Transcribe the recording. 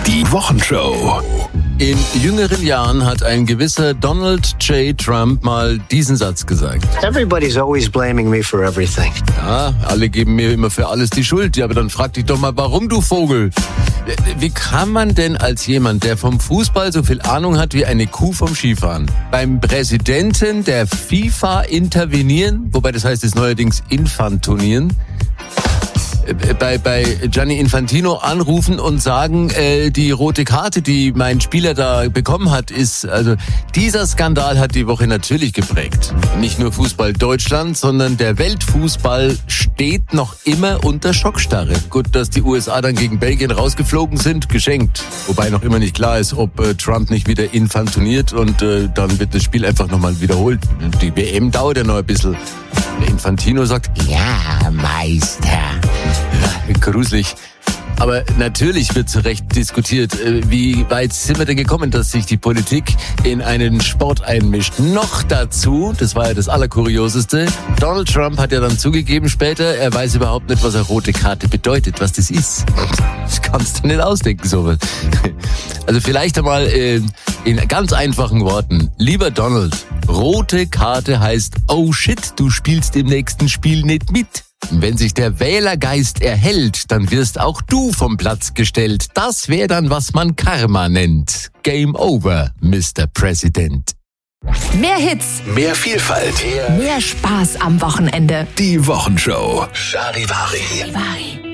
Die Wochenshow. In jüngeren Jahren hat ein gewisser Donald J. Trump mal diesen Satz gesagt. Everybody's always blaming me for everything. Ja, alle geben mir immer für alles die Schuld. Ja, aber dann frag dich doch mal, warum, du Vogel? Wie kann man denn als jemand, der vom Fußball so viel Ahnung hat wie eine Kuh vom Skifahren, beim Präsidenten der FIFA intervenieren, wobei das heißt jetzt neuerdings infantonieren, bei Gianni Infantino anrufen und sagen, die rote Karte, die mein Spieler da bekommen hat, also dieser Skandal hat die Woche natürlich geprägt. Nicht nur Fußball Deutschland, sondern der Weltfußball steht noch immer unter Schockstarre. Gut, dass die USA dann gegen Belgien rausgeflogen sind, geschenkt. Wobei noch immer nicht klar ist, ob Trump nicht wieder infantoniert und dann wird das Spiel einfach nochmal wiederholt. Die WM dauert ja noch ein bisschen. Der Infantino sagt, ja, Meister. Ja, gruselig. Aber natürlich wird zu Recht diskutiert, wie weit sind wir denn gekommen, dass sich die Politik in einen Sport einmischt. Noch dazu, das war ja das Allerkurioseste, Donald Trump hat ja dann zugegeben später, er weiß überhaupt nicht, was eine rote Karte bedeutet, was das ist. Das kannst du nicht ausdenken, sowas. Also vielleicht einmal in ganz einfachen Worten. Lieber Donald, rote Karte heißt, oh shit, du spielst im nächsten Spiel nicht mit. Wenn sich der Wählergeist erhält, dann wirst auch du vom Platz gestellt. Das wäre dann, was man Karma nennt. Game over, Mr. President. Mehr Hits, Mehr Vielfalt. mehr Spaß am Wochenende. Die Wochenshow. Charivari.